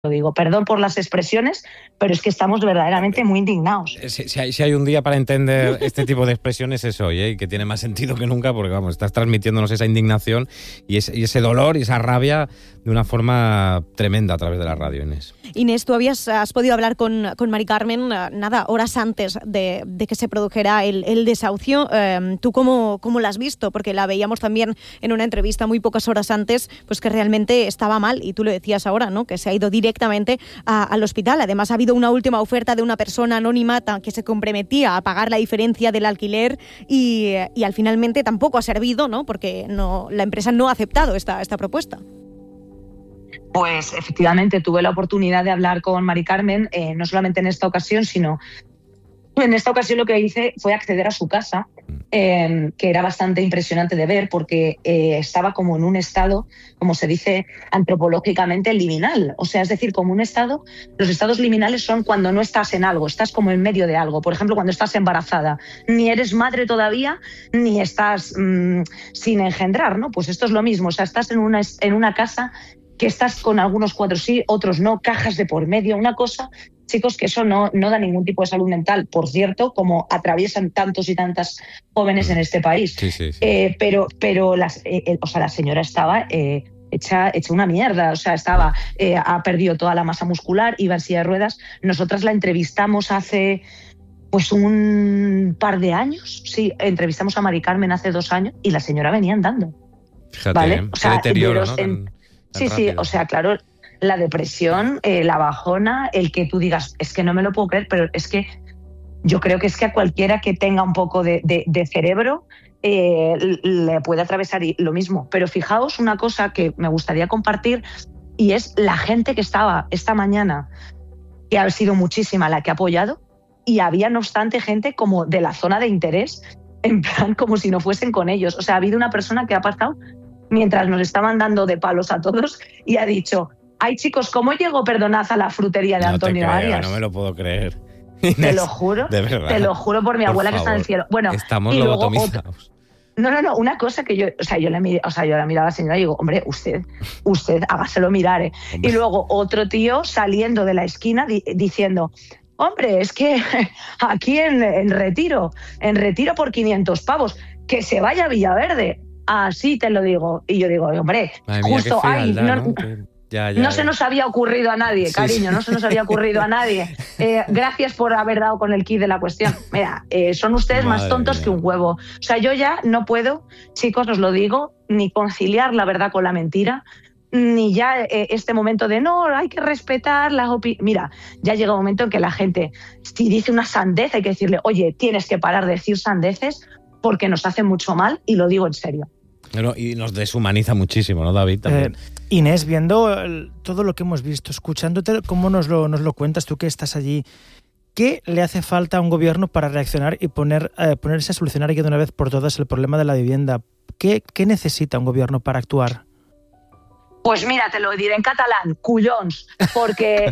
lo digo. Perdón por las expresiones, pero es que estamos verdaderamente muy indignados. Si hay un día para entender este tipo de expresiones es hoy, y que tiene más sentido que nunca, porque vamos, estás transmitiéndonos esa indignación y ese dolor y esa rabia de una forma tremenda a través de la radio, Inés. Inés, tú has podido hablar con Mari Carmen, horas antes de que se produjera el desahucio. ¿Tú cómo la has visto? Porque la veíamos también en una entrevista muy pocas horas antes, pues que realmente estaba mal, y tú lo decías ahora, ¿no? Que se ha ido directamente al hospital. Además, ha habido una última oferta de una persona anónima que se comprometía a pagar la diferencia del alquiler y al finalmente tampoco ha servido, ¿no? Porque la empresa no ha aceptado esta propuesta. Pues efectivamente tuve la oportunidad de hablar con Mari Carmen, no solamente en esta ocasión, sino en esta ocasión lo que hice fue acceder a su casa, que era bastante impresionante de ver porque estaba como en un estado, como se dice antropológicamente, liminal. O sea, es decir, como un estado, los estados liminales son cuando no estás en algo, estás como en medio de algo. Por ejemplo, cuando estás embarazada, ni eres madre todavía, ni estás sin engendrar, ¿no? Pues esto es lo mismo, o sea, estás en una casa que estás con algunos cuadros sí, otros no, cajas de por medio, una cosa, chicos, que eso no da ningún tipo de salud mental, por cierto, como atraviesan tantos y tantas jóvenes en este país. Sí. Pero la señora estaba hecha una mierda, o sea, ha perdido toda la masa muscular, iba en silla de ruedas. Nosotras la entrevistamos hace pues un par de años, sí, entrevistamos a Mari Carmen hace 2 años y la señora venía andando. Fíjate, ¿vale? O sea, deterioro, ¿no? Sí, o sea, claro, la depresión, la bajona, el que tú digas, es que no me lo puedo creer, pero es que yo creo que es que a cualquiera que tenga un poco de cerebro le puede atravesar lo mismo. Pero fijaos una cosa que me gustaría compartir, y es la gente que estaba esta mañana, que ha sido muchísima la que ha apoyado, y había no obstante gente como de la zona de interés, en plan como si no fuesen con ellos. O sea, ha habido una persona que ha pasado mientras nos estaban dando de palos a todos y ha dicho, ay chicos, ¿cómo llego, perdonad, a la frutería de Antonio Arias? No me lo puedo creer. Te lo juro, de verdad. Te lo juro por mi abuela, que está en el cielo. Bueno, estamos lobotomizados. No, una cosa que yo la miraba a la señora y digo, hombre, usted hágaselo mirar, ¿eh? Y luego otro tío saliendo de la esquina diciendo, hombre, es que aquí en Retiro por 500 pavos, que se vaya a Villaverde. Así te lo digo. Y yo digo, hombre, madre mía, justo ahí, no se nos había ocurrido a nadie, cariño, no se nos había ocurrido a nadie. Gracias por haber dado con el quid de la cuestión. Mira, son ustedes más tontos que un huevo. O sea, yo ya no puedo, chicos, os lo digo, ni conciliar la verdad con la mentira, ni ya este momento de no, hay que respetar las opiniones. Mira, ya llega un momento en que la gente, si dice una sandez, hay que decirle, oye, tienes que parar de decir sandeces porque nos hace mucho mal, y lo digo en serio. Bueno, y nos deshumaniza muchísimo, ¿no, David? También. Inés, viendo todo lo que hemos visto, escuchándote, cómo nos lo cuentas tú que estás allí, ¿qué le hace falta a un gobierno para reaccionar y ponerse a solucionar ya de una vez por todas el problema de la vivienda? ¿Qué necesita un gobierno para actuar? Pues mira, te lo diré en catalán, collons, porque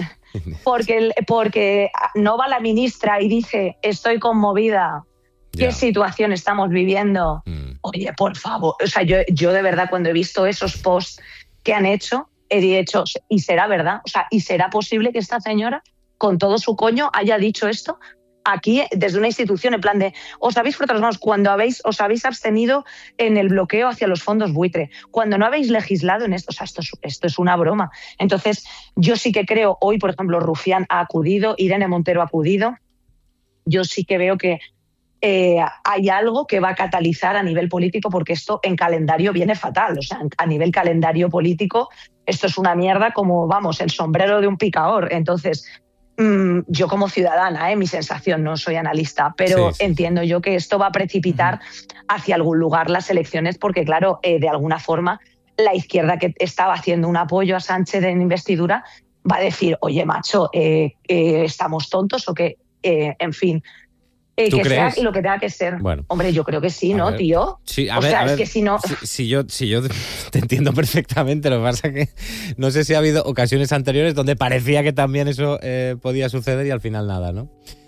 no va la ministra y dice, estoy conmovida. ¿Qué situación estamos viviendo? Oye, por favor. O sea, yo de verdad, cuando he visto esos posts que han hecho, he dicho, ¿y será verdad? O sea, ¿y será posible que esta señora, con todo su coño, haya dicho esto aquí desde una institución, en plan de, os habéis frotado las manos cuando os habéis abstenido en el bloqueo hacia los fondos buitre, cuando no habéis legislado en esto? O sea, esto es una broma. Entonces, yo sí que creo, hoy, por ejemplo, Rufián ha acudido, Irene Montero ha acudido, yo sí que veo que hay algo que va a catalizar a nivel político, porque esto en calendario viene fatal. O sea, a nivel calendario político esto es una mierda como, vamos, el sombrero de un picador. Entonces, yo como ciudadana, mi sensación, no soy analista, pero entiendo yo que esto va a precipitar hacia algún lugar las elecciones, porque claro, de alguna forma la izquierda, que estaba haciendo un apoyo a Sánchez en investidura, va a decir, oye, macho, ¿estamos tontos o qué? En fin... que crees? Sea lo que tenga que ser. Bueno. Hombre, yo creo que sí, ¿no, tío? Sí, a ver, es que si no... Si yo te entiendo perfectamente, lo que pasa es que no sé si ha habido ocasiones anteriores donde parecía que también eso podía suceder y al final nada, ¿no?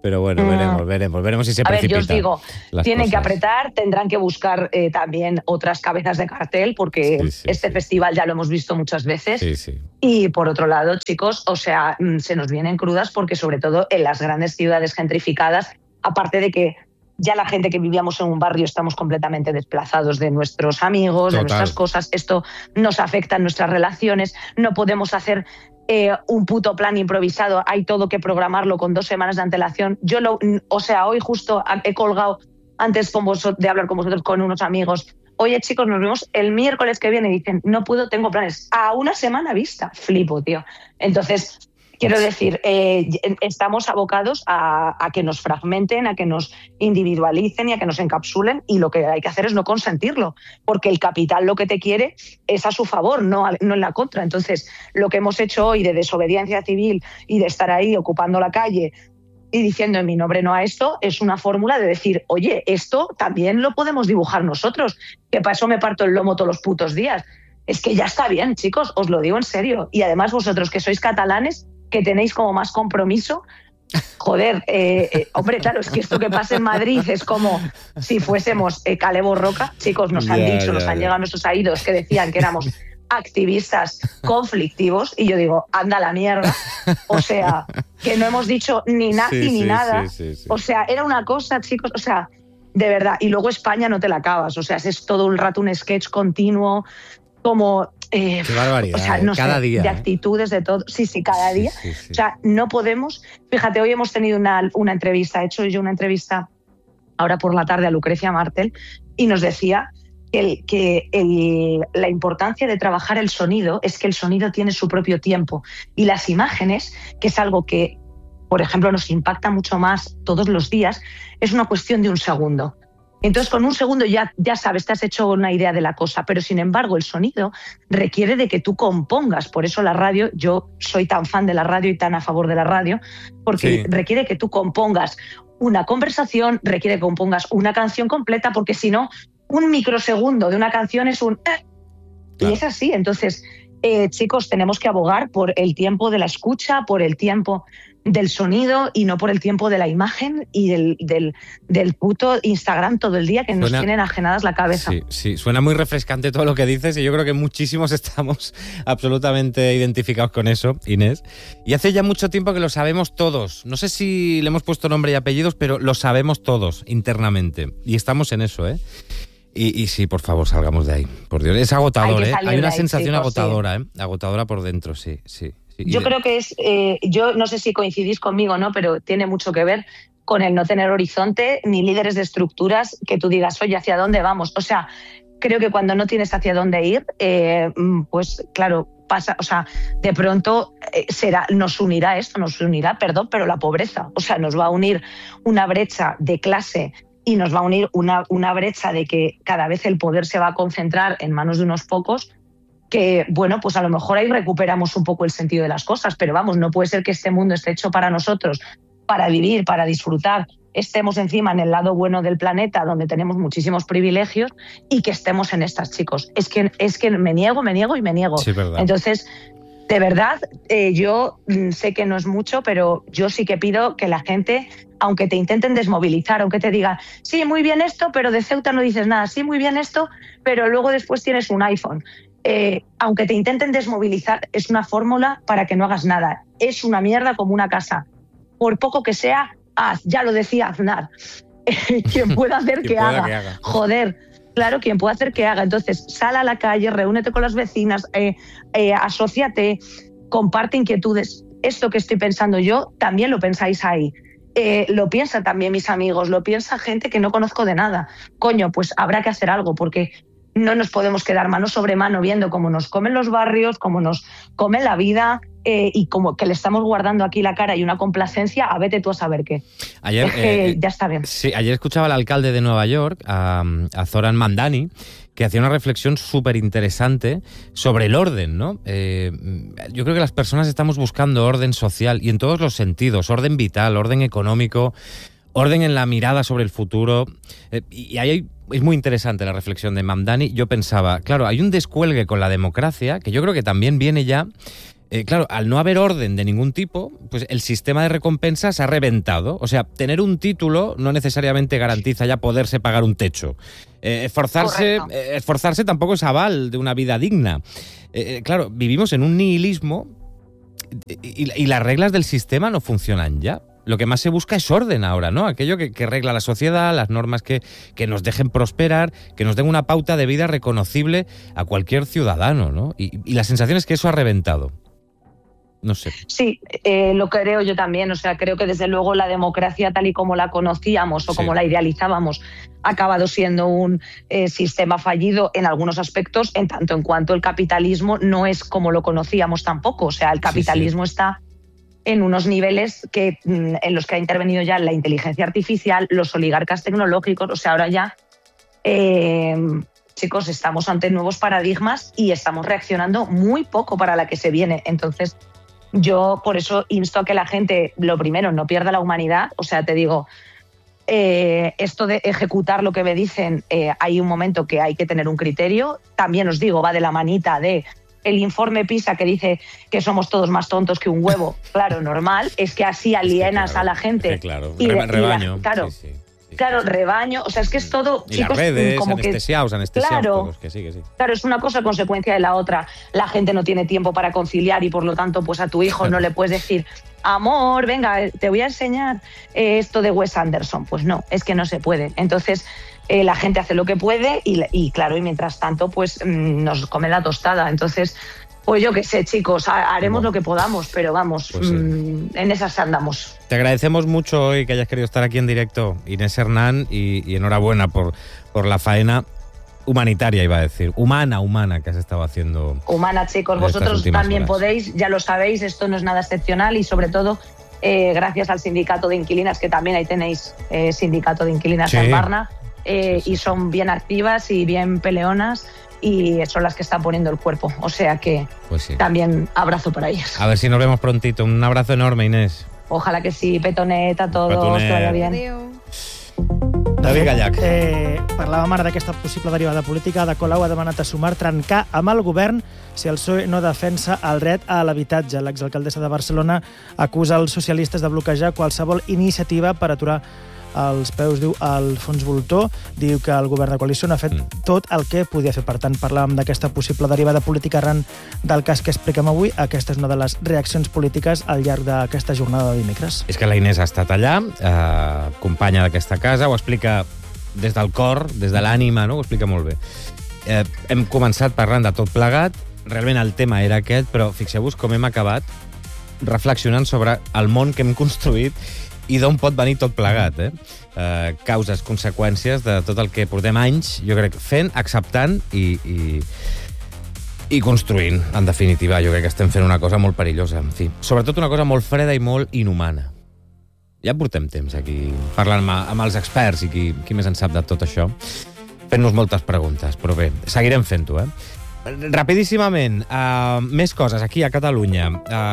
Pero bueno, veremos si se precipitan. A ver, yo os digo, tienen que apretar, tendrán que buscar también otras cabezas de cartel, porque festival ya lo hemos visto muchas veces. Sí. Y por otro lado, chicos, o sea, se nos vienen crudas porque sobre todo en las grandes ciudades gentrificadas, aparte de que ya la gente que vivíamos en un barrio estamos completamente desplazados de nuestros amigos, de nuestras cosas. Esto nos afecta en nuestras relaciones. No podemos hacer un puto plan improvisado. Hay todo que programarlo con 2 semanas de antelación. Hoy justo he colgado antes de hablar con vosotros con unos amigos. Oye, chicos, nos vemos el miércoles que viene. Y dicen, no puedo, tengo planes. A una semana vista. Flipo, tío. Entonces, quiero decir, estamos abocados a que nos fragmenten, a que nos individualicen y a que nos encapsulen, y lo que hay que hacer es no consentirlo, porque el capital lo que te quiere es a su favor, no en la contra. Entonces, lo que hemos hecho hoy de desobediencia civil y de estar ahí ocupando la calle y diciendo en mi nombre no a esto, es una fórmula de decir, oye, esto también lo podemos dibujar nosotros, que para eso me parto el lomo todos los putos días. Es que ya está bien, chicos, os lo digo en serio. Y además vosotros que sois catalanes, que tenéis como más compromiso, joder, hombre, claro, es que esto que pasa en Madrid es como si fuésemos Calebo Roca. Chicos, nos han dicho, nos han llegado a nuestros oídos que decían que éramos activistas conflictivos, y yo digo, anda la mierda, o sea, que no hemos dicho ni nazi ni nada, o sea, era una cosa, chicos, o sea, de verdad, y luego España no te la acabas, o sea, es todo un rato un sketch continuo, como qué barbaridad, o sea, no cada sé, día, de actitudes, de todo, cada día, o sea, no podemos, fíjate, hoy hemos tenido una entrevista, he hecho yo una entrevista ahora por la tarde a Lucrecia Martel, y nos decía la importancia de trabajar el sonido es que el sonido tiene su propio tiempo, y las imágenes, que es algo que, por ejemplo, nos impacta mucho más todos los días, es una cuestión de un segundo. Entonces, con un segundo ya sabes, te has hecho una idea de la cosa, pero sin embargo el sonido requiere de que tú compongas. Por eso la radio, yo soy tan fan de la radio y tan a favor de la radio, porque requiere que tú compongas una conversación, requiere que compongas una canción completa, porque si no, un microsegundo de una canción es un... Claro. Y es así. Entonces, chicos, tenemos que abogar por el tiempo de la escucha, por el tiempo del sonido y no por el tiempo de la imagen y del puto Instagram todo el día, que nos tienen ajenadas la cabeza. Sí, suena muy refrescante todo lo que dices, y yo creo que muchísimos estamos absolutamente identificados con eso, Inés. Y hace ya mucho tiempo que lo sabemos todos. No sé si le hemos puesto nombre y apellidos, pero lo sabemos todos internamente. Y estamos en eso, ¿eh? Y sí, por favor, salgamos de ahí. Por Dios, es agotador, ¿eh? Hay una sensación agotadora, ¿eh? Agotadora por dentro, sí. Yo creo que es, yo no sé si coincidís conmigo, ¿no? Pero tiene mucho que ver con el no tener horizonte ni líderes de estructuras que tú digas, oye, ¿hacia dónde vamos? O sea, creo que cuando no tienes hacia dónde ir, pues claro, pasa, o sea, de pronto nos unirá, pero la pobreza. O sea, nos va a unir una brecha de clase y nos va a unir una brecha de que cada vez el poder se va a concentrar en manos de unos pocos, que, bueno, pues a lo mejor ahí recuperamos un poco el sentido de las cosas, pero vamos, no puede ser que este mundo esté hecho para nosotros, para vivir, para disfrutar, estemos encima en el lado bueno del planeta, donde tenemos muchísimos privilegios, y que estemos en estas, chicos. Es que me niego. Sí, verdad. Entonces, de verdad, yo sé que no es mucho, pero yo sí que pido que la gente, aunque te intenten desmovilizar, aunque te digan, sí, muy bien esto, pero de Ceuta no dices nada, sí, muy bien esto, pero luego después tienes un iPhone. Aunque te intenten desmovilizar, es una fórmula para que no hagas nada. Es una mierda como una casa. Por poco que sea, haz. Ya lo decía Aznar. Quien pueda hacer que haga. Joder, claro, quien pueda hacer que haga. Entonces, sal a la calle, reúnete con las vecinas, asóciate, comparte inquietudes. Esto que estoy pensando yo, también lo pensáis ahí. Lo piensan también mis amigos, lo piensa gente que no conozco de nada. Coño, pues habrá que hacer algo, porque no nos podemos quedar mano sobre mano viendo cómo nos comen los barrios, cómo nos comen la vida, y como que le estamos guardando aquí la cara y una complacencia a vete tú a saber qué. Ayer, es que ya está bien. Sí, ayer escuchaba al alcalde de Nueva York, a Zoran Mandani, que hacía una reflexión súper interesante sobre el orden, ¿no? Yo creo que las personas estamos buscando orden social, y en todos los sentidos, orden vital, orden económico, orden en la mirada sobre el futuro, y ahí es muy interesante la reflexión de Mamdani. Yo pensaba, claro, hay un descuelgue con la democracia que yo creo que también viene ya Claro, al no haber orden de ningún tipo, pues el sistema de recompensas ha reventado. O sea, tener un título no necesariamente garantiza ya poderse pagar un techo. Esforzarse tampoco es aval de una vida digna. Claro, vivimos en un nihilismo y las reglas del sistema no funcionan ya. Lo que más se busca es orden ahora, ¿no? Aquello que regla la sociedad, las normas que nos dejen prosperar, que nos den una pauta de vida reconocible a cualquier ciudadano, ¿no? Y la sensación es que eso ha reventado. No sé. Sí, lo creo yo también. O sea, creo que desde luego la democracia tal y como la conocíamos o como la idealizábamos ha acabado siendo un sistema fallido en algunos aspectos, en tanto en cuanto el capitalismo no es como lo conocíamos tampoco. O sea, el capitalismo está en unos niveles en los que ha intervenido ya la inteligencia artificial, los oligarcas tecnológicos. O sea, ahora ya, chicos, estamos ante nuevos paradigmas y estamos reaccionando muy poco para la que se viene. Entonces, yo por eso insto a que la gente, lo primero, no pierda la humanidad. O sea, te digo, esto de ejecutar lo que me dicen, hay un momento que hay que tener un criterio. También os digo, va de la manita de el informe PISA que dice que somos todos más tontos que un huevo. Claro, normal, es que así alienas a la gente. Claro, rebaño. Claro. Claro, rebaño, o sea, es que es todo... Y chicos, las redes, como anestesiados claro, todos, que sí. Claro, es una cosa consecuencia de la otra. La gente no tiene tiempo para conciliar y por lo tanto, pues a tu hijo no le puedes decir, amor, venga, te voy a enseñar esto de Wes Anderson. Pues no, es que no se puede. Entonces, la gente hace lo que puede y claro, y mientras tanto, pues nos come la tostada. Entonces, pues yo qué sé, chicos, haremos lo que podamos, pero vamos, pues en esas andamos. Te agradecemos mucho hoy que hayas querido estar aquí en directo, Inés Hernán, y enhorabuena por la faena humanitaria, iba a decir, humana que has estado haciendo. Humana, chicos, vosotros también podéis, ya lo sabéis, esto no es nada excepcional y sobre todo gracias al sindicato de inquilinas, que también ahí tenéis sindicato de inquilinas en Varna, y son bien activas y bien peleonas. Y son las que están poniendo el cuerpo. O sea que también abrazo para ellas. A ver si nos vemos prontito. Un abrazo enorme, Inés. Ojalá que sí. Petonet a todos. Que vaya bien. David Gallach. Parlàvem ara d'aquesta possible derivada política. Ada Colau ha demanat a Sumar trencar amb el govern si el PSOE no defensa el dret a l'habitatge. L'exalcaldessa de Barcelona acusa els socialistes de bloquejar qualsevol iniciativa per aturar els peus, diu, al fons voltor. Diu que el govern de coalició no ha fet tot el que podia fer. Per tant, parlàvem d'aquesta possible derivada política arran del cas que expliquem avui. Aquesta és una de les reaccions polítiques al llarg d'aquesta jornada de dimecres. És que la Inés ha estat allà, companya d'aquesta casa, ho explica des del cor, des de l'ànima, no? Ho explica molt bé. Hem començat parlant de tot plegat, realment el tema era aquest, però fixeu-vos com hem acabat reflexionant sobre el món que hem construït i d'on pot venir tot plegat, causes, conseqüències de tot el que portem anys, jo crec, fent, acceptant i construint. En definitiva, jo crec que estem fent una cosa molt perillosa, en fi. Sobretot una cosa molt freda i molt inhumana. Ja portem temps aquí parlant amb els experts i qui més en sap de tot això, fent-nos moltes preguntes, però bé, seguirem fent-ho, Rapidíssimament, més coses aquí a Catalunya.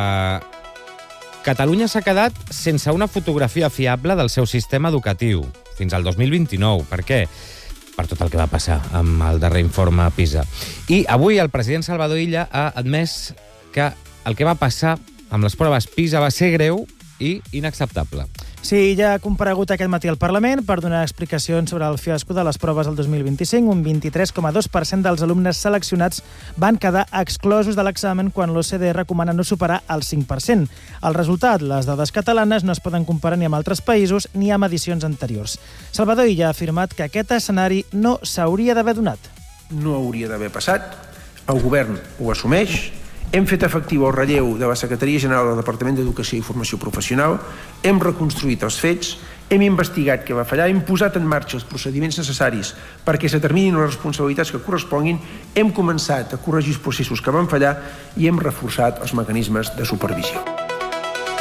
Catalunya s'ha quedat sense una fotografia fiable del seu sistema educatiu fins al 2029. Per què? Per tot el que va passar amb el darrer informe PISA. I avui el president Salvador Illa ha admès que el que va passar amb les proves PISA va ser greu i inacceptable. Sí, ja ha comparegut aquest matí al Parlament per donar explicacions sobre el fiasco de les proves del 2025. Un 23,2% dels alumnes seleccionats van quedar exclosos de l'examen quan l'OCDE recomana no superar el 5%. El resultat, les dades catalanes no es poden comparar ni amb altres països ni amb edicions anteriors. Salvador Illa ha afirmat que aquest escenari no s'hauria d'haver donat. No hauria d'haver passat, el govern ho assumeix. Hem fet efectiu el relleu de la Secretaria General del Departament d'Educació i Formació Professional, hem reconstruït els fets, hem investigat què va fallar, hem posat en marxa els procediments necessaris perquè s'determinin les responsabilitats que corresponguin, hem començat a corregir els processos que van fallar i hem reforçat els mecanismes de supervisió.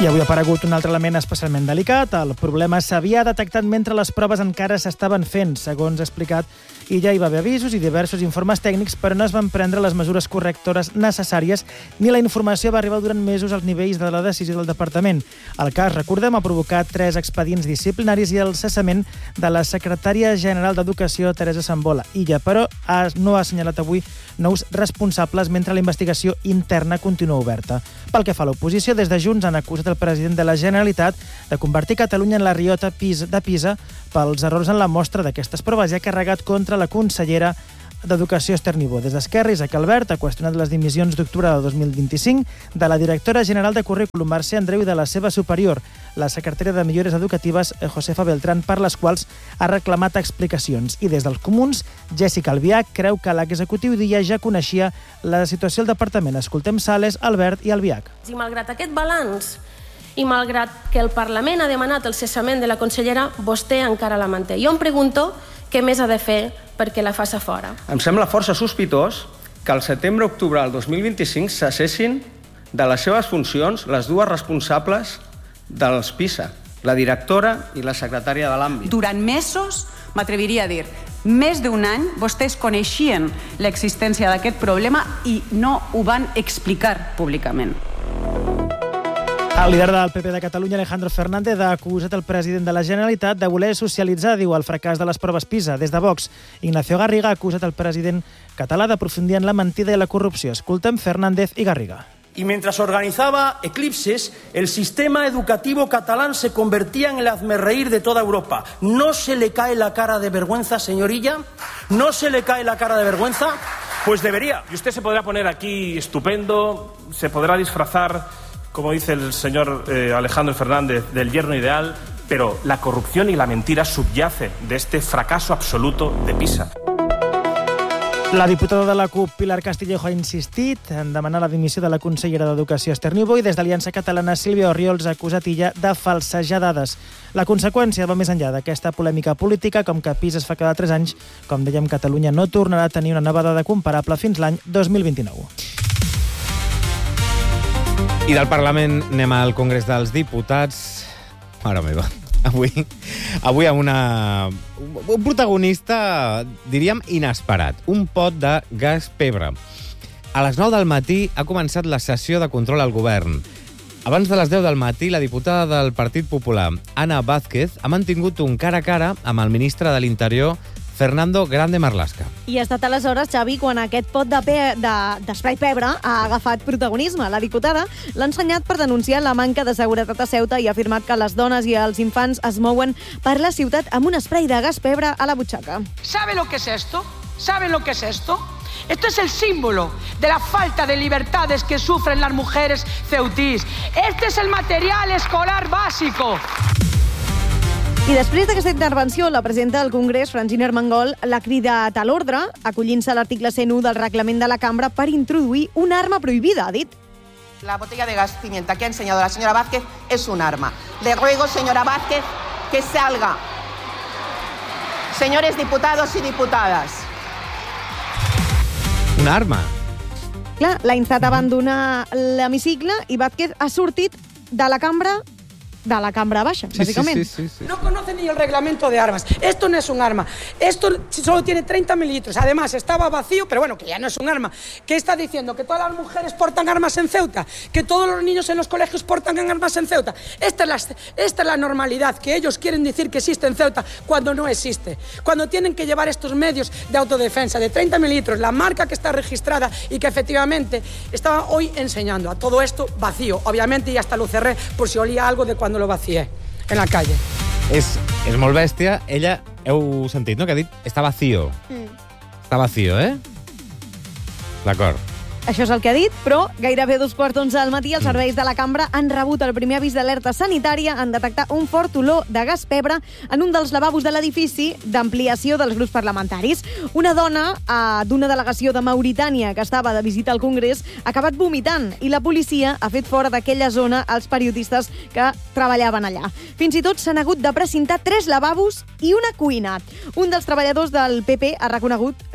I avui ha aparegut un altre element especialment delicat. El problema s'havia detectat mentre les proves encara s'estaven fent. Segons ha explicat, i ja hi va haver avisos i diversos informes tècnics, però no es van prendre les mesures correctores necessàries ni la informació va arribar durant mesos als nivells de la decisió del departament. El cas, recordem, ha provocat 3 expedients disciplinaris i el cessament de la secretària general d'Educació, Teresa Sambola. Illa, però, no ha assenyalat avui nous responsables mentre la investigació interna continua oberta. Pel que fa a l'oposició, des de Junts han acusat el president de la Generalitat de convertir Catalunya en la riota de Pisa pels errors en la mostra d'aquestes proves i ha carregat contra la consellera d'Educació, Esther Niubó. Des d'Esquerra, Isaac Albert ha qüestionat les dimissions d'octubre de 2025 de la directora general de Currículum, Mercè Andreu, i de la seva superior, la secretària de Millores Educatives, Josefa Beltrán, per les quals ha reclamat explicacions. I des dels Comuns, Jessica Albiach creu que l'executiu d'Illa ja coneixia la situació del departament. Escoltem Sales, Albert i Albiach. I malgrat aquest balanç, i malgrat que el Parlament ha demanat el cessament de la consellera, vostè encara la manté. Jo em pregunto què més ha de fer perquè la faci fora. Em sembla força sospitós que al setembre-octubre del 2025 cessessin de les seves funcions les dues responsables dels PISA, la directora i la secretària de l'àmbit. Durant mesos, m'atreviria a dir, més d'un any, vostès coneixien l'existència d'aquest problema i no ho van explicar públicament. El líder del PP de Catalunya, Alejandro Fernández, ha acusat el president de la Generalitat de voler socialitzar, diu, el fracàs de les proves PISA. Des de Vox, Ignacio Garriga ha acusat el president català d'aprofundir en la mentida i la corrupció. Escoltem Fernández i Garriga. Y mientras organizaba eclipses, el sistema educativo catalán se convertía en el hazmerreír de toda Europa. ¿No se le cae la cara de vergüenza, señorilla? ¿No se le cae la cara de vergüenza? Pues debería. Y usted se podrá poner aquí estupendo, se podrá disfrazar, como dice el señor Alejandro Fernández, del yerno ideal, pero la corrupción y la mentira subyace de este fracaso absoluto de PISA. La diputada de la CUP, Pilar Castillejo, ha insistit en demanar la dimissió de la consellera d'Educació, Esther Niubó, i des d'Aliança Catalana, Sílvia Orriols ha acusat Illa de falsejar dades. La conseqüència va més enllà d'aquesta polèmica política, com que PISA es fa cada 3 anys. Com dèiem, Catalunya no tornarà a tenir una nova dada comparable fins l'any 2029. I del Parlament anem al Congrés dels Diputats. Mare meva. Avui amb un protagonista, diríem, inesperat. Un pot de gas pebre. A les 9 del matí ha començat la sessió de control al govern. Abans de les 10 del matí, la diputada del Partit Popular, Ana Vázquez, ha mantingut un cara a cara amb el ministre de l'Interior, Fernando Grande Marlaska. I ha estat aleshores, Xavi, quan aquest pot d'esprai pebre ha agafat protagonisme. La diputada l'ha ensenyat per denunciar la manca de seguretat a Ceuta i ha afirmat que les dones i els infants es mouen per la ciutat amb un esprai de gas pebre a la butxaca. ¿Sabe lo que es esto? ¿Saben lo que es esto? Esto es el símbolo de la falta de libertades que sufren las mujeres ceutís. Este es el material escolar básico. I després d'aquesta intervenció, la presidenta del Congrés, Francina Armengol, l'ha cridat a l'ordre, acollint-se a l'article 101 del reglament de la cambra per introduir una arma prohibida, ha dit. La botella de gas pimienta que ha enseñado la señora Vázquez es un arma. Le ruego, señora Vázquez, que salga. Señores diputados y diputadas. Una arma? Clar, l'ha instat a abandonar l'hemicicle i Vázquez ha sortit de la cambra baja, básicamente. Sí. No conocen ni el reglamento de armas. Esto no es un arma. Esto solo tiene 30 mililitros. Además, estaba vacío, pero bueno, que ya no es un arma. ¿Qué está diciendo? ¿Que todas las mujeres portan armas en Ceuta? ¿Que todos los niños en los colegios portan armas en Ceuta? Esta es la normalidad que ellos quieren decir que existe en Ceuta cuando no existe. Cuando tienen que llevar estos medios de autodefensa de 30 mililitros, la marca que está registrada y que efectivamente estaba hoy enseñando a todo esto vacío. Obviamente, y hasta lo cerré por si olía algo de cuando lo vacié en la calle. És molt bèstia. Ella, heu sentit, no?, que ha dit està vacío. Està vacío, eh? D'acord. Això és el que ha dit, però gairebé 11:15 del matí els serveis de la cambra han rebut el primer avís d'alerta sanitària en detectar un fort olor de gas pebre en un dels lavabos de l'edifici d'ampliació dels grups parlamentaris. Una dona d'una delegació de Mauritània que estava de visita al Congrés ha acabat vomitant i la policia ha fet fora d'aquella zona els periodistes que treballaven allà. Fins i tot s'han hagut de precintar 3 lavabos i una cuina. Un dels treballadors del PP ha reconegut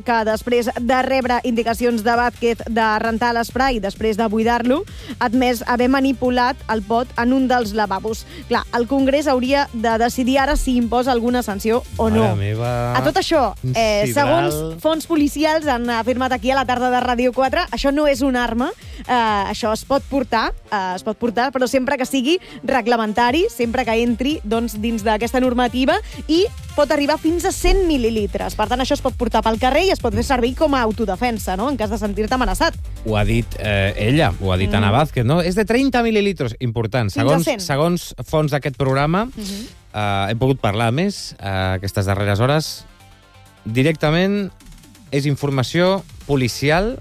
que després de rebre indicacions de Vázquez de rentar l'esprai i després de buidar-lo, ha admès haver manipulat el pot en un dels lavabos. Clar, el Congrés hauria de decidir ara si imposa alguna sanció o no. A tot això, segons fonts policials han afirmat aquí a la tarda de Ràdio 4, això no és una arma, això es pot portar, però sempre que sigui reglamentari, sempre que entri doncs, dins d'aquesta normativa, i pot arribar fins a 100 mil·lilitres. Per tant, això es pot portar pel carrer i es pot fer servir com a autodefensa, no?, en cas de sentir-te amenaçat. Ho ha dit ella, ho ha dit Ana Vázquez, no? És de 30 mil·lilitres, important. Segons fonts d'aquest programa, hem pogut parlar més aquestes darreres hores. Directament és informació policial.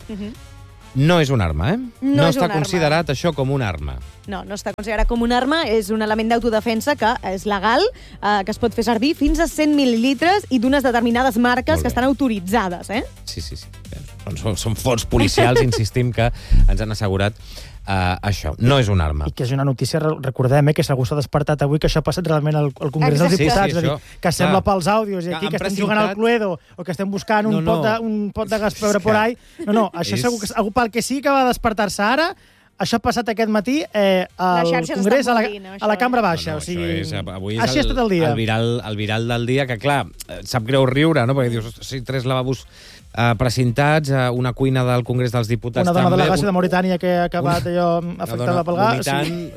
No és una arma, No està considerat això com una arma. No està considerat com una arma, és un element d'autodefensa que és legal, que es pot fer servir fins a 100 mil·lilitres i d'unes determinades marques que estan autoritzades, Sí. Són fonts policials, insistim, que ens han assegurat això. No és una arma. I que és una notícia, recordem, que s'ha despertat avui, que això ha passat realment al Congrés dels Diputats. Que sembla pels àudios, i aquí que estem jugant al Cluedo, o que estem buscant un pot de gas pebre por ahí. No, això segur que algú pel que sí que va despertar-se ara. Això ha passat aquest matí al Congrés, a la Cambra Baixa. Així ha estat el dia. El viral del dia, que clar, sap greu riure, no? Perquè dius, sí, 3 lavabos precintats, una cuina del Congrés dels Diputats. Una dona delegació de Mauritània que ha acabat allò afectada pel gas.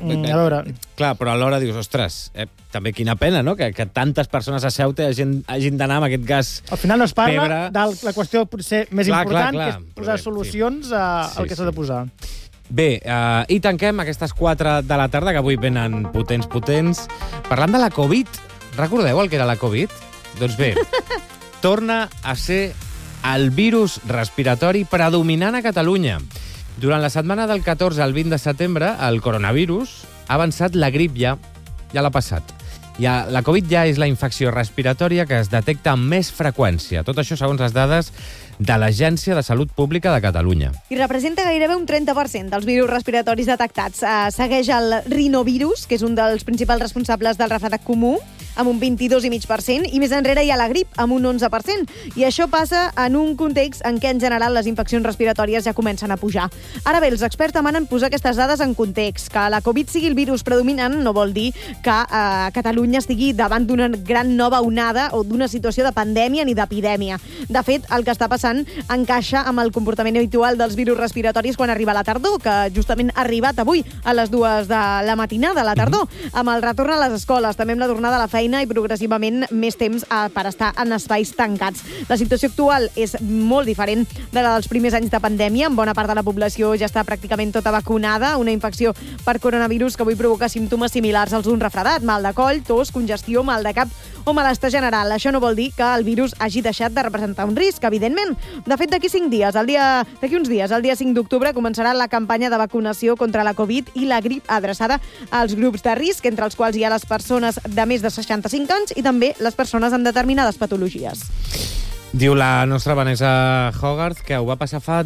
A veure. Clar, però alhora dius, ostres, també quina pena, no?, que tantes persones a Ceuta hagin d'anar amb aquest gas. Al final no es parla de la qüestió potser més important, que és posar solucions al que s'ha de posar. Bé, i tanquem aquestes 4 de la tarda, que avui venen potents. Parlant de la Covid, recordeu el que era la Covid? Doncs bé, torna a ser el virus respiratori predominant a Catalunya. Durant la setmana del 14 al 20 de setembre, el coronavirus ha avançat la grip ja l'ha passat. La Covid ja és la infecció respiratòria que es detecta amb més freqüència. Tot això segons les dades de l'Agència de Salut Pública de Catalunya. I representa gairebé un 30% dels virus respiratoris detectats. Segueix el rinovirus, que és un dels principals responsables del refredat comú, amb un 22,5%, i més enrere hi ha la grip, amb un 11%. I això passa en un context en què, en general, les infeccions respiratòries ja comencen a pujar. Ara bé, els experts demanen posar aquestes dades en context. Que la Covid sigui el virus predominant no vol dir que Catalunya estigui davant d'una gran nova onada o d'una situació de pandèmia ni d'epidèmia. De fet, el que està passant encaixa amb el comportament habitual dels virus respiratoris quan arriba la tardor, que justament ha arribat avui a les 2 de la matinada, a la tardor, amb el retorn a les escoles, també amb la tornada a la feina i progressivament més temps per estar en espais tancats. La situació actual és molt diferent de la dels primers anys de pandèmia. En bona part de la població ja està pràcticament tota vacunada. Una infecció per coronavirus que avui provoca símptomes similars als d'un refredat, mal de coll, tos, congestió, mal de cap o malestar general. Això no vol dir que el virus hagi deixat de representar un risc, evidentment. De fet, d'aquí uns dies, el dia 5 d'octubre, començarà la campanya de vacunació contra la Covid i la grip adreçada als grups de risc, entre els quals hi ha les persones de més de 65 anys i també les persones amb determinades patologies. Diu la nostra Vanessa Hogarth que ho va passar fa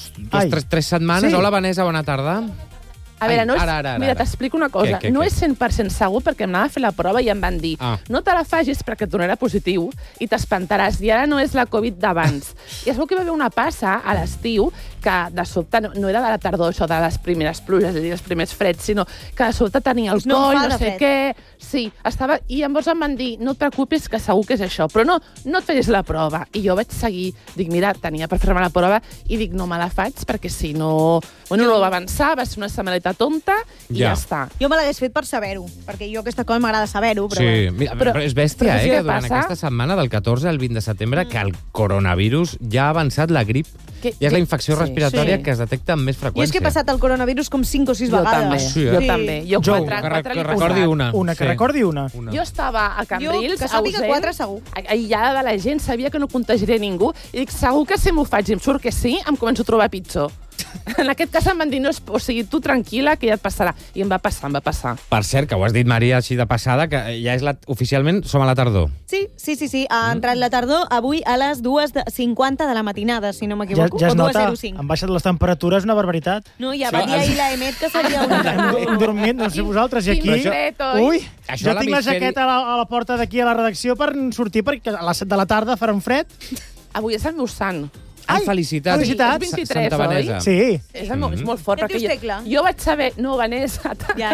3 setmanes. Hola, Vanessa, bona tarda. A veure, mira, t'explico una cosa. No és 100% segur perquè em anava a fer la prova i em van dir no te la facis perquè et donarà positiu i t'espantaràs. I ara no és la Covid d'abans. I es veu que hi va haver una passa a l'estiu que de sobte no era de la tardor, això de les primeres pluges, és a dir, els primers freds, sinó que de sobte tenia el coll, no sé què... Sí, estava... I llavors em van dir, no et preocupis, que segur que és això, però no et facis la prova. I jo vaig seguir, dic, mira, tenia per fer-me la prova, i dic, no me la faig, perquè si no... Bueno, no va avançar, va ser una setmaneta tonta, i ja està. Jo me l'hagués fet per saber-ho, perquè jo aquesta cosa m'agrada saber-ho, però... Sí, però és bèstia, que durant aquesta setmana, del 14 al 20 de setembre, que el coronavirus ja ha avançat la grip. I és la infecció respiratòria que es detecta amb més freqüència. I és que he passat el coronavirus com 5 o 6 vegades. Jo també. Jo 4 que recordi una. Recordi una. Jo estava a Cambrils, que sàpiga 4 segur. Aïllada de la gent, sabia que no contagiaré ningú, i dic, segur que si m'ho faig i em surt que sí, em començo a trobar pitjor. En aquest cas em van dir, no, o sigui, tu tranquil·la, que ja et passarà. I em va passar. Per cert, que ho has dit, Maria, així de passada, que ja és oficialment som a la tardor. Sí. Ha entrat la tardor avui a les 2:50 de la matinada, si no m'equivoco. Ja es nota, han baixat les temperatures, una barbaritat. No, ja va dir ahir la Emet que seria una... Hem dormit, no sé vosaltres, i aquí... Ui, jo tinc la jaqueta a la porta d'aquí a la redacció per sortir, perquè a les 7 de la tarda farà un fred. Avui és el meu sant. Ai, felicitats. És 23, Santa Vanessa. Sí. És molt fort. Què et dius, Tecla? Jo vaig saber... No, Vanessa. Ja.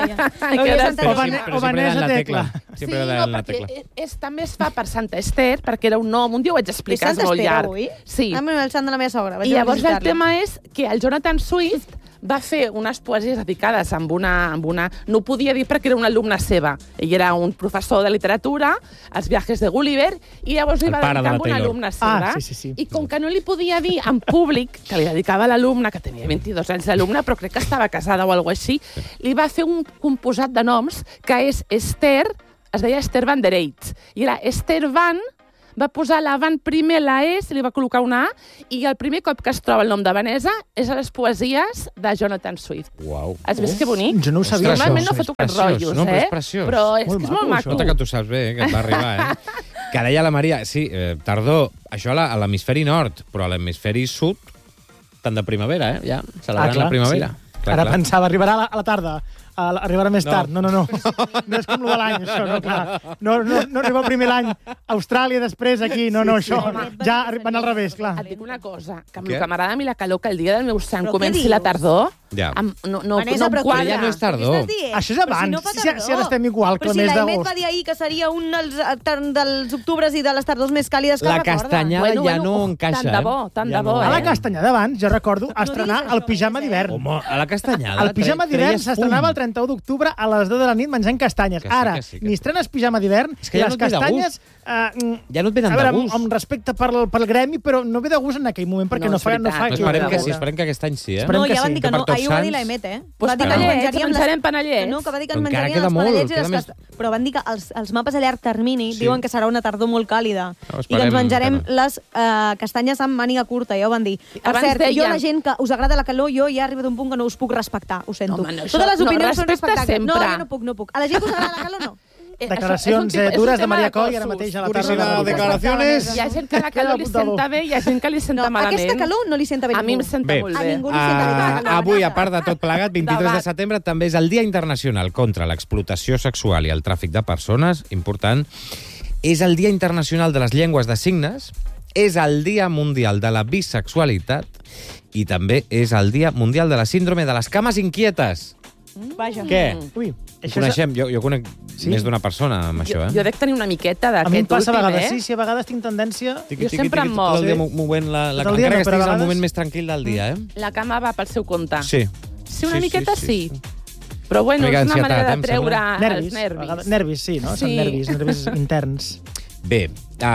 O Vanessa Tecla. Sí, no, perquè també es fa per Santa Esther, perquè era un nom, un dia ho vaig explicar, és molt llarg. Avui? Sí. El sant de la meva sogra. I llavors el tema és que el Jonathan Swift va fer unes poesies dedicades amb una... No ho podia dir perquè era una alumna seva. Ell era un professor de literatura, els viatges de Gulliver, i llavors li va dedicar amb una alumna seva. Sí. I com que no li podia dir en públic que li dedicava a l'alumna, que tenia 22 anys l'alumna, però crec que estava casada o alguna cosa així, li va fer un composat de noms que és Esther, es deia Esther Van der Eyck, i era Esther Van, va posar la Van primer, la S, li va col·locar una A, i el primer cop que es troba el nom de Vanessa és a les poesies de Jonathan Swift. Uau. Has vist que bonic? Jo no ho sabia. Normalment no foto aquests rotllos, no, però és preciós. Però és que és molt maco. Nota que tu saps bé, que et va arribar, Que deia la Maria, sí, tardor, això a l'hemisferi nord, però a l'hemisferi sud, tant de primavera, ja, celebrant la primavera. Sí. Ara pensava, arribarà a la tarda. Arribarà més tard. No. No és com el de l'any, això, no, clar. No arriba el primer l'any a Austràlia, després aquí. No, això ja van al revés, clar. Et dic una cosa, que amb el que m'agrada a mi la calor, que el dia del meu sant comenci la tardor, no quadra. Ja no és tardor. Això és abans. Si ara estem igual que el mes d'agost. Però si l'Aimet va dir ahir que seria un dels octubres i de les tardors més càlides que la castanyada ja no encaixa. Tant de bo. A la castanyada abans, jo recordo, estrenar el pijama d'hivern. Home, a la castanyada. El pijama d'hivern s'estrenava el 31 d'octubre a les 10 de la nit menjant castanyes. Ara, ni estrenes pijama d'hivern, i les castanyes... Ja no et venen de gust. Amb respecte pel gremi, però no ve de gust en aquell moment, perquè no fa... Esperem que aquest any sí, No, ja van dir que no. Ahir ho va dir l'Aimet, Va dir que menjarem panellets. No, que va dir que menjarien els panellets i les castanyes. Però van dir que els mapes a llarg termini diuen que serà una tardor molt càlida i que ens menjarem les castanyes amb màniga curta, ja ho van dir. Per cert, jo la gent que us agrada la calor, jo ja he arribat a un punt que no us puc respectar, ho sento. Totes les opinions són respectables. No, jo no puc. A la gent que us agrada la calor, no. Declaracions dures de Maria Coll ara mateix a la tarda. Declaracions. Hi ha gent que la calor li senta bé i hi ha gent que li senta malament. Aquesta calor no li senta bé. A mi em senta molt bé. A ningú li senta bé. Avui, a part de tot plegat, 23 de setembre, també és el Dia Internacional contra l'Explotació Sexual i el Tràfic de Persones, important. És el Dia Internacional de les Llengües de Signes, és el Dia Mundial de la Bisexualitat i també és el Dia Mundial de la Síndrome de les Cames Inquietes. Vaja. Què? Ui, coneixem, jo conec més d'una persona amb això, Jo dec tenir una miqueta d'aquest últim, A mi em passa a vegades, sí, a vegades tinc tendència... Jo sempre em moc. Tot el dia movent encara que estiguis al moment més tranquil del dia, La cama va pel seu compte. Sí. Sí, una miqueta sí. Però bueno, és una manera de treure els nervis. Nervis, sí, no? Són nervis interns. Bé,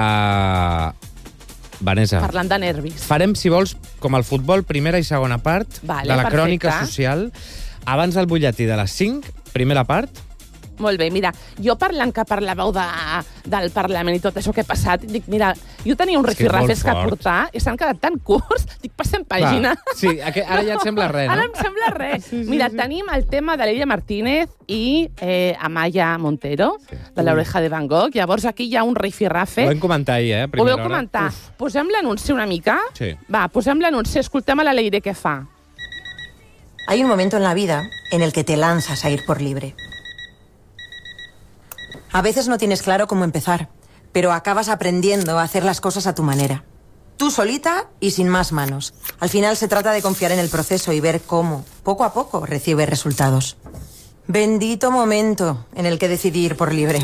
Vanessa. Parlant de nervis. Farem, si vols, com el futbol, primera i segona part de la crònica social. Abans del butlletí de les 5, primera part. Molt bé, mira, jo parlant que parlàveu del Parlament i tot això que ha passat, dic, mira, jo tenia un rifirrafes que portar i s'han quedat tan curts, dic, passem pàgina. Sí, ara ja et sembla res, no? Ara em sembla res. Mira, tenim el tema de l'Elia Martínez i Amaya Montero, de l'Oreja de Van Gogh. Llavors aquí hi ha un rifirrafe. Ho vam comentar ahir, Ho vau comentar. Posem l'anunci una mica? Sí. Va, posem l'anunci, escoltem a la Leire què fa. Hay un momento en la vida en el que te lanzas a ir por libre. A veces no tienes claro cómo empezar, pero acabas aprendiendo a hacer las cosas a tu manera. Tú solita y sin más manos. Al final se trata de confiar en el proceso y ver cómo, poco a poco, recibes resultados. Bendito momento en el que decidí ir por libre.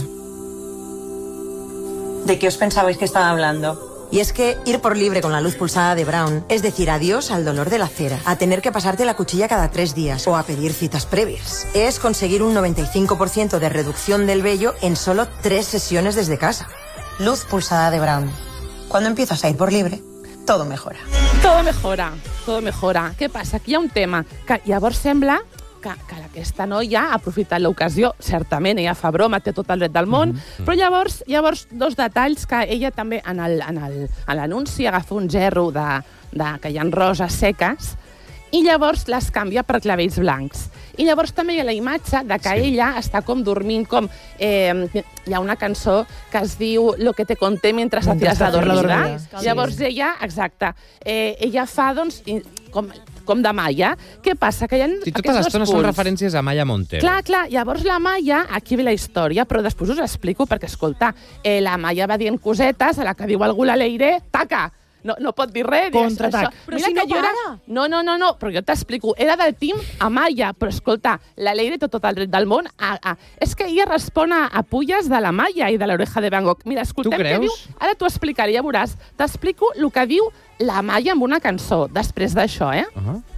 ¿De qué os pensabais que estaba hablando? Y es que ir por libre con la luz pulsada de Brown es decir adiós al dolor de la cera, a tener que pasarte la cuchilla cada 3 días o a pedir citas previas. Es conseguir un 95% de reducción del vello en solo 3 sesiones desde casa. Luz pulsada de Brown. Cuando empiezas a ir por libre, todo mejora. Todo mejora, todo mejora. Què passa? Aquí hi ha un tema que llavors sembla que aquesta noia ha aprofitat l'ocasió, certament, ella fa broma, té tot el dret del món, però llavors 2 detalls que ella també en l'anunci agafa un gerro que hi ha roses seques i llavors les canvia per clavells blancs. I llavors també hi ha la imatge de que ella està com dormint, hi ha una cançó que es diu Lo que te conté mientras hacías la dormida. Llavors ella, exacte, ella fa, doncs, com de Maya. Què passa? Que hi ha totes les estones són referències a Maya Montero. Clar. Llavors la Maya, aquí ve la història, però després us explico, perquè, escolta, la Maya va dient cosetes, a la que diu algú la Leire, taca! no pot dir res. Contraatac. Però si no para. No, però jo t'explico. Era del team Amaya, però escolta, la Leire té tot el dret del món. És que ella respon a pulles de la Maya i de l'Oreja de Van Gogh. Mira, escoltem què diu. Ara t'ho explicaré, ja veuràs. T'explico el que diu la Maya amb una cançó, després d'això, eh?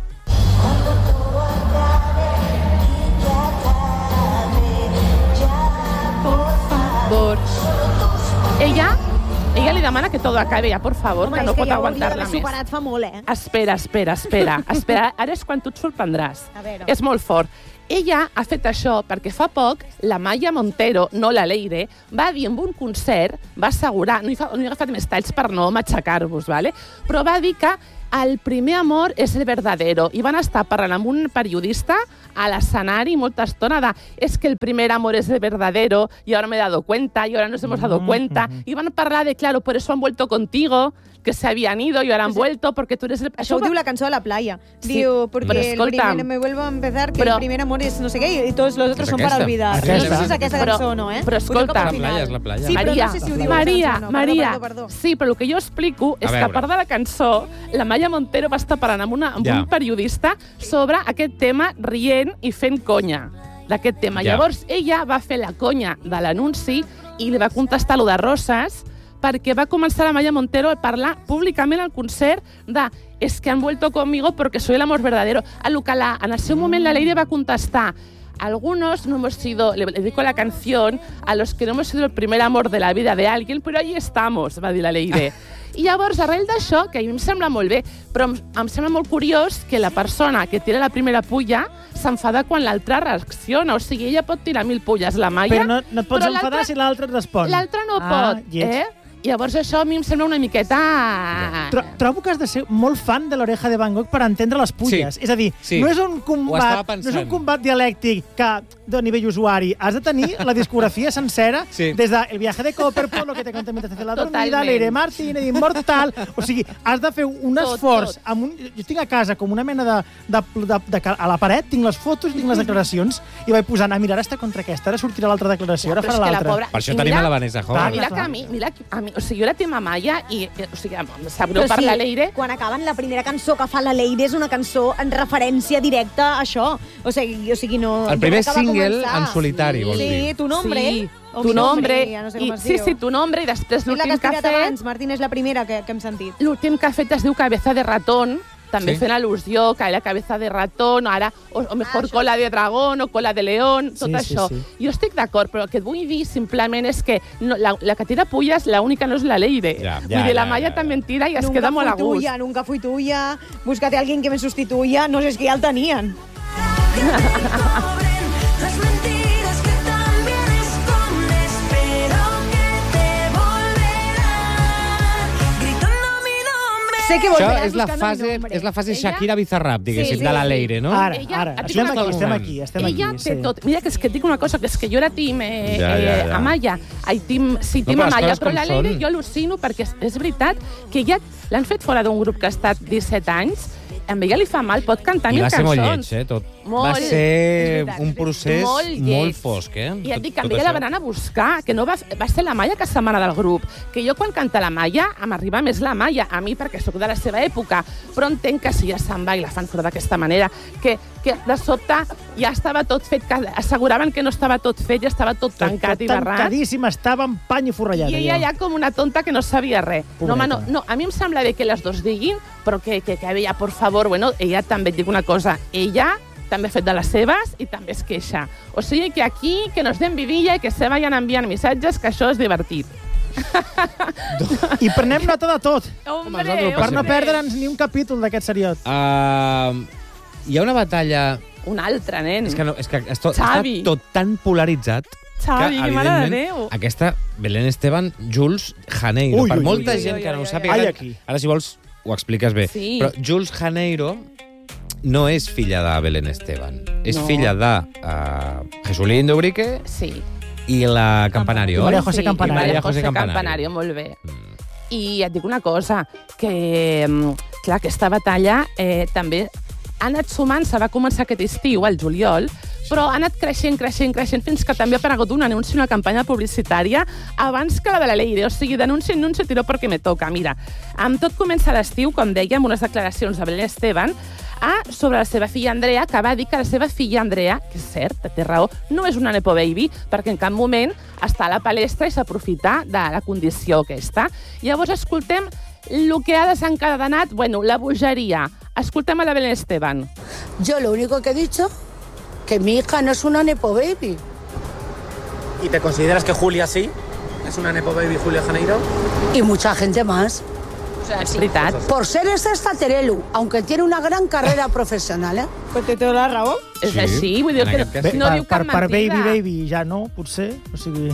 Ella li demana que todo acabe ja, por favor, home, que no pot ja aguantar-la més. Superat fa molt, Espera. Ara és quan tu et sorprendràs. És molt fort. Ella ha fet això perquè fa poc la Maya Montero, no la Leire, va dir en un concert, va assegurar, no he agafat més talls per no matxacar-vos, ¿vale? Però va dir que el primer amor és el verdadero. I van estar parlant amb un periodista a l'escenari molta estona de es que el primer amor es el verdadero y ahora me he dado cuenta y ahora nos hemos dado cuenta. I van parlar de, claro, por eso han vuelto contigo, que se habían ido y ahora han vuelto porque tú eres el... Això ho diu la cançó de la playa. Diu, porque el primer me vuelvo a empezar, que el primer amor es no sé qué y todos los otros son para olvidar. No sé si és aquesta cançó o no, eh? Però escolta, és la playa. Sí, però no sé si ho diu Maria, sí, però el que jo explico és que a part de la cançó, la Maya Montero va estar parlant amb un periodista sobre aquest tema rient i fent conya d'aquest tema. Llavors, ella va fer la conya de l'anunci i li va contestar lo de Roses perquè va començar la Maya Montero a parlar públicament al concert de es que han vuelto conmigo porque soy el amor verdadero. A lo que en el seu moment la Leire va contestar algunos no hemos sido, le dedico la canción a los que no hemos sido el primer amor de la vida de alguien, però ahí estamos, va dir la Leire. I llavors, arrel d'això, que a mi em sembla molt bé, però em sembla molt curiós que la persona que tira la primera pulla s'enfada quan l'altra reacciona. O sigui, ella pot tirar 1000 pulles, la Maya... Però no et pots enfadar si l'altra et respon. L'altra no pot, Llavors això a mi em sembla una miqueta... Trobo que has de ser molt fan de l'Oreja de Van Gogh per entendre les pulles. És a dir, no és un combat dialèctic que de nivell usuari. Has de tenir la discografia sencera des de El viaje de Copperpole, Lo que te conté mientras te la dormida, Leire Martínez, Immortal... O sigui, has de fer un esforç. Jo tinc a casa com una mena a la paret, tinc les fotos, tinc les declaracions, i vaig posant, mira, ara està contra aquesta, ara sortirà l'altra declaració, ara farà l'altra. Per això tenim a la Vanessa Hall. Mira que a mi, o sigui, jo era tema Maya i, o sigui, em sap greu per la Leire. Quan acaben la primera cançó que fa la Leire és una cançó en referència directa a això. O sigui, no... El primer single en solitari, vols dir. Sí, Tu nombre. Tu nombre. Sí, Tu nombre, i després l'últim que ha fet... abans, Martín, és la primera que hem sentit. L'últim que ha fet es diu Cabeza de ratón, també fent al·lusió que era cabeza de ratón, ara, o mejor cola de dragón, o cola de león, tot això. Jo estic d'acord, però el que et vull dir simplement és que la que tira pulles, l'única no és la Leire. Vull dir, la Maya també en tira i es queda molt a gust. Nunca fui tuya, búscate a alguien que me sustituya, no sé, es que ya el tenían. Això és la fase Shakira Bizarrap, diguéssim, de la Leire, no? Ara. Estem aquí. Ella té tot. Mira, que és que et dic una cosa, que és que jo era team Amaya, team Amaya, però la Leire jo al·lucino perquè és veritat que ja l'han fet fora d'un grup que ha estat 17 anys, a ella li fa mal, pot cantar 1000 cançons. I va ser molt lleig, tot. Va ser un procés molt fosc, I et dic que a ella la van anar a buscar, que no va ser la Maya que se'n va anar del grup. Que jo quan canta la Maya, m'arriba més la Maya, a mi perquè sóc de la seva època, però entenc que si ja se'n va i la fan fora d'aquesta manera, que de sobte ja estava tot fet, que asseguraven que no estava tot fet, ja estava tot tancat i barrat. Tancadíssim, estava en pany i forrellat. I ella ja com una tonta que no sabia res. No, a mi em sembla bé que les dos diguin, però que ella, por favor, bueno, ella també et dic una cosa, ella també ha fet de les seves i també es queixa. O sigui que aquí, que nos den vidilla i que se vayan enviant missatges, que això és divertit. I prenem nota de tot. Per no perdre'ns ni un capítol d'aquest seriot. Hi ha una batalla... Una altra, nen. És que està tot tan polaritzat Xavi, que mare de Déu. Aquesta Belén Esteban, Jules Janeiro. Per molta gent que no ho sàpiga... Ara, si vols, ho expliques bé. Però Jules Janeiro no és filla de Belén Esteban. És filla de Jesulín d'Ubrique i la Campanario. María José Campanario. María José Campanario, molt bé. I et dic una cosa, que clar, aquesta batalla també ha anat sumant, se va començar aquest estiu, al juliol, però ha anat creixent, fins que també ha aparegut un anunci, una campanya publicitària, abans que la de la Leire. O sigui, denúncia, tiro perquè me toca. Mira, amb tot comença l'estiu, com dèiem, unes declaracions de Belén Esteban sobre la seva filla Andrea, que va dir que la seva filla Andrea, que és cert, té raó, no és una nepo baby, perquè en cap moment està a la palestra i s'aprofita de la condició aquesta. Llavors escoltem el que ha desencadenat, la bogeria. Escoltem a la Belén Esteban. Yo lo único que he dicho, que mi hija no es una nepo baby. ¿Y te consideras que Julia sí? ¿Es una nepo baby Julia Janeiro? Y mucha gente más. Es veritat. Por ser esta Terelu, aunque tiene una gran carrera profesional, Pues té tota la raó. És així, vull dir que no diu cap mentida. Per baby ja no, potser. O sigui...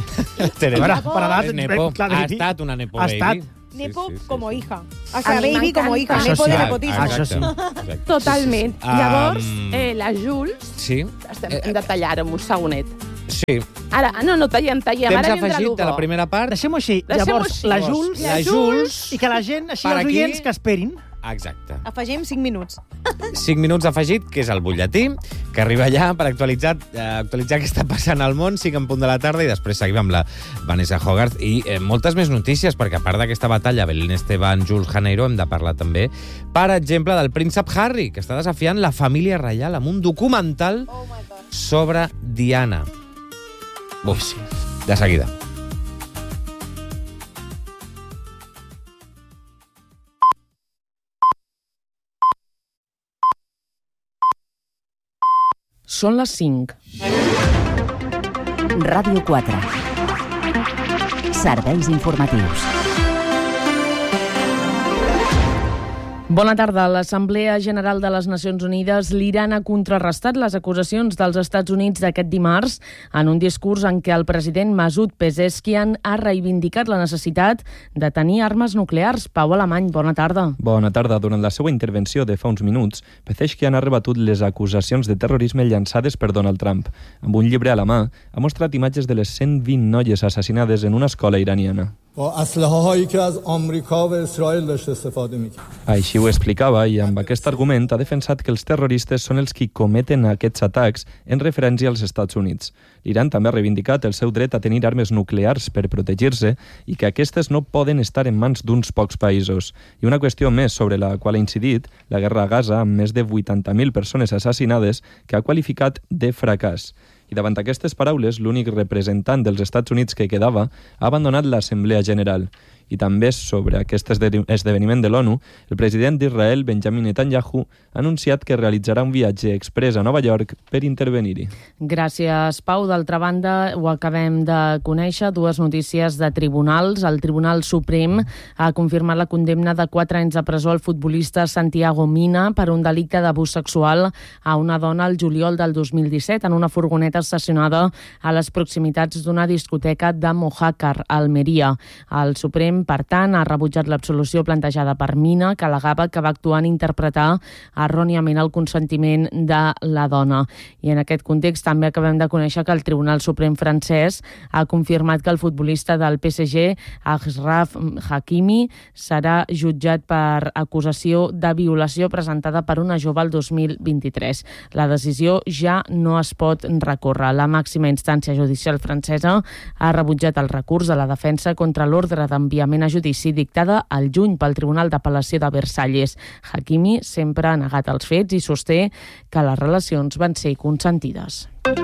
Ha estat una nepo baby. Nepo como hija. O sea, baby como hija. Nepo de nepotisme. Això sí. Totalment. Llavors, la Jules... Hem de tallar un segonet. Sí. Ara, no tallem. Temps afegit de la primera part. Deixem-ho així. Llavors, la Jules i que la gent, així els oients, que esperin. Exacte. Afegim 5 minuts. 5 minuts afegit, que és el butlletí, que arriba allà per actualitzar què està passant al món, 5 en punt de la tarda, i després seguim amb la Vanessa Hogarth i moltes més notícies, perquè a part d'aquesta batalla Belén Esteban, Jules Janeiro, hem de parlar també, per exemple, del príncep Harry, que està desafiant la família reial amb un documental sobre Diana. Sí. De seguida. Són les 5. Ràdio 4. Serveis informatius. Bona tarda. L'Assemblea General de les Nacions Unides, l'Iran, ha contrarrestat les acusacions dels Estats Units d'aquest dimarts en un discurs en què el president Masoud Pezeshkian ha reivindicat la necessitat de tenir armes nuclears. Pau Alemany, bona tarda. Bona tarda. Durant la seva intervenció de fa uns minuts, Pezeshkian ha rebatut les acusacions de terrorisme llançades per Donald Trump. Amb un llibre a la mà, ha mostrat imatges de les 120 noies assassinades en una escola iraniana. Així ho explicava, i amb aquest argument ha defensat que els terroristes són els qui cometen aquests atacs en referència als Estats Units. L'Iran també ha reivindicat el seu dret a tenir armes nuclears per protegir-se i que aquestes no poden estar en mans d'uns pocs països. I una qüestió més sobre la qual ha incidit, la guerra a Gaza, amb més de 80.000 persones assassinades, que ha qualificat de fracàs. I davant aquestes paraules, l'únic representant dels Estats Units que quedava ha abandonat l'Assemblea General. I també sobre aquest esdeveniment de l'ONU, el president d'Israel, Benjamin Netanyahu, ha anunciat que realitzarà un viatge exprés a Nova York per intervenir-hi. Gràcies, Pau. D'altra banda, ho acabem de conèixer, dues notícies de tribunals. El Tribunal Suprem ha confirmat la condemna de 4 anys de presó al futbolista Santiago Mina per un delicte d'abús sexual a una dona el juliol del 2017 en una furgoneta estacionada a les proximitats d'una discoteca de Mojácar, Almeria. El Suprem, per tant, ha rebutjat l'absolució plantejada per Mina, que al·legava que va actuar en interpretar erròniament el consentiment de la dona. I en aquest context també acabem de conèixer que el Tribunal Suprem francès ha confirmat que el futbolista del PSG, Achraf Hakimi, serà jutjat per acusació de violació presentada per una jove el 2023. La decisió ja no es pot recórrer. La màxima instància judicial francesa ha rebutjat el recurs de la defensa contra l'ordre d'enviament a judici dictada al juny pel Tribunal d'Apel·lació de Versalles. Hakimi sempre ha negat els fets i sosté que les relacions van ser consentides.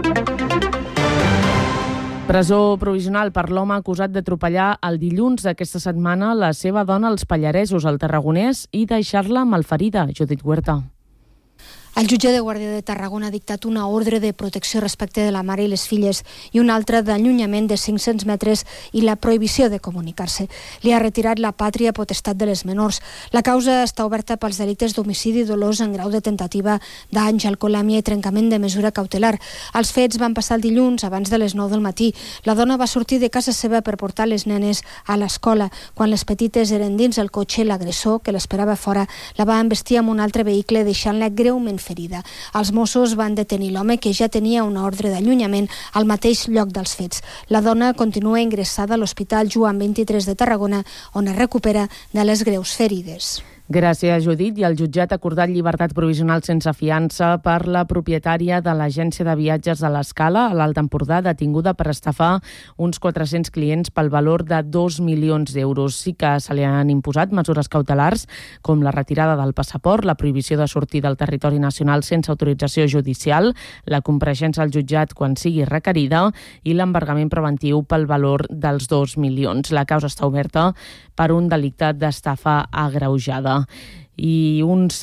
Presó provisional per l'home acusat d'atropellar el dilluns d'aquesta setmana la seva dona als Pallaresos, al Tarragonès, i deixar-la malferida. Judit Huerta. El jutge de Guàrdia de Tarragona ha dictat una ordre de protecció respecte de la mare i les filles i una altra d'allunyament de 500 metres i la prohibició de comunicar-se. Li ha retirat la pàtria potestat de les menors. La causa està oberta pels delictes d'homicidi dolós en grau de tentativa, danys, alcoholèmia i trencament de mesura cautelar. Els fets van passar el dilluns abans de les 9 del matí. La dona va sortir de casa seva per portar les nenes a l'escola. Quan les petites eren dins el cotxe, l'agressor, que l'esperava fora, la va embestir amb un altre vehicle, deixant-la greument ferida. Els Mossos van detenir l'home, que ja tenia una ordre d'allunyament al mateix lloc dels fets. La dona continua ingressada a l'Hospital Joan 23 de Tarragona, on es recupera de les greus ferides. Gràcies, Judit. I el jutjat ha acordat llibertat provisional sense fiança per la propietària de l'agència de viatges de l'Escala, a l'Alt Empordà, detinguda per estafar uns 400 clients pel valor de 2 milions d'euros. Sí que se li han imposat mesures cautelars, com la retirada del passaport, la prohibició de sortir del territori nacional sense autorització judicial, la compareixença al jutjat quan sigui requerida i l'embargament preventiu pel valor dels 2 milions. La causa està oberta per un delicte d'estafa agreujada. I uns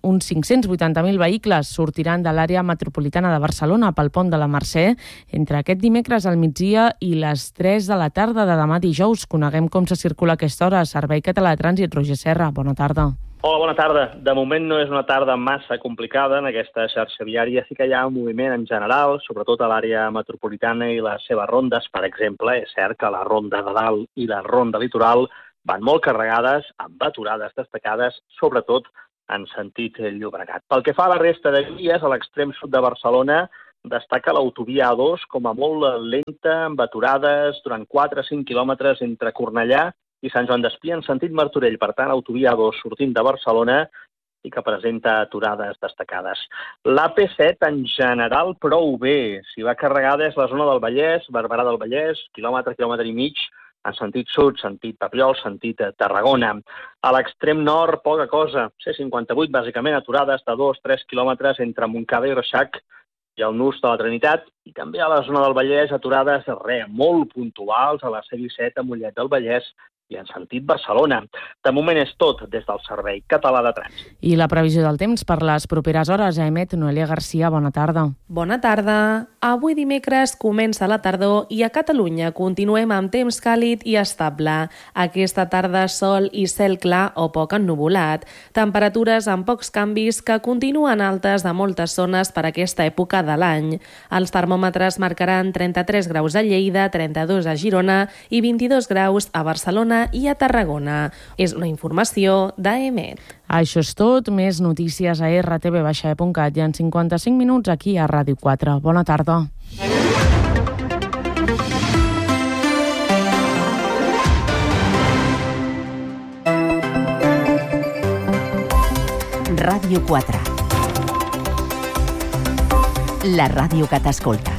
580.000 vehicles sortiran de l'àrea metropolitana de Barcelona pel pont de la Mercè entre aquest dimecres al migdia i les 3 de la tarda de demà dijous. Coneguem com se circula a aquesta hora. Servei Català de Trànsit, Roger Serra, bona tarda. Hola, bona tarda. De moment no és una tarda massa complicada en aquesta xarxa viària. Sí que hi ha un moviment en general, sobretot a l'àrea metropolitana i les seves rondes. Per exemple, és cert que la ronda de dalt i la ronda litoral van molt carregades, amb aturades destacades, sobretot en sentit Llobregat. Pel que fa a la resta de vies, a l'extrem sud de Barcelona destaca l'autovia A2 com a molt lenta, amb aturades durant 4-5 quilòmetres entre Cornellà i Sant Joan d'Espí en sentit Martorell. Per tant, autovia A2 sortint de Barcelona i que presenta aturades destacades. L'AP7 en general prou bé. Si va carregada és la zona del Vallès, Barberà del Vallès, quilòmetre i mig, en sentit sud, sentit Papiol, sentit Tarragona. A l'extrem nord, poca cosa. C58, bàsicament, aturades de 2-3 quilòmetres entre Montcada i Reixac i el Nus de la Trinitat. I també a la zona del Vallès, aturades molt puntuals a la C17 a Mollet del Vallès i en sentit Barcelona. De moment és tot des del Servei Català de Trànsit. I la previsió del temps per les properes hores. Emet Noelia Garcia, bona tarda. Bona tarda. Avui dimecres comença la tardor i a Catalunya continuem amb temps càlid i estable. Aquesta tarda sol i cel clar o poc ennuvolat. Temperatures amb pocs canvis que continuen altes a moltes zones per aquesta època de l'any. Els termòmetres marcaran 33 graus a Lleida, 32 a Girona i 22 graus a Barcelona i a Tarragona. És una informació d'Emet. Això és tot. Més notícies a rtv.cat i en 55 minuts aquí a Ràdio 4. Bona tarda. Ràdio 4. La ràdio que t'escolta.